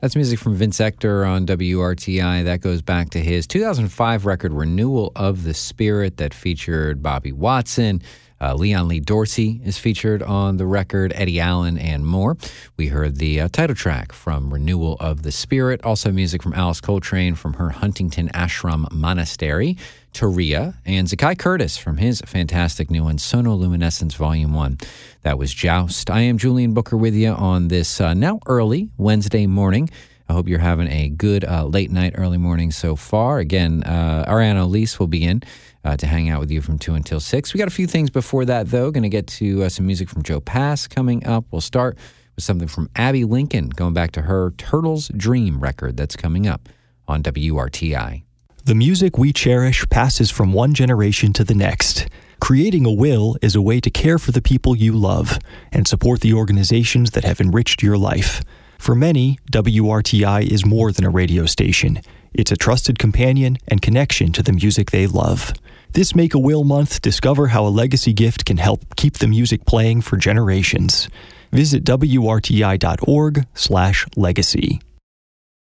That's music from Vince Ector on WRTI. That goes back to his 2005 record, Renewal of the Spirit, that featured Bobby Watson. Leon Lee Dorsey is featured on the record, Eddie Allen, and more. We heard the title track from Renewal of the Spirit. Also music from Alice Coltrane from her Huntington Ashram Monastery, Toria, and Zakai Curtis from his fantastic new one, Sonoluminescence Volume 1. That was Joust. I am Julian Booker with you on this now early Wednesday morning. I hope you're having a good late night, early morning so far. Again, Ariana Elise will be in to hang out with you from 2 until 6. We got a few things before that, though. Going to get to some music from Joe Pass coming up. We'll start with something from Abby Lincoln, going back to her Turtles Dream record that's coming up on WRTI. The music we cherish passes from one generation to the next. Creating a will is a way to care for the people you love and support the organizations that have enriched your life. For many, WRTI is more than a radio station. It's a trusted companion and connection to the music they love. This Make a Will month, discover how a legacy gift can help keep the music playing for generations. Visit WRTI.org/legacy.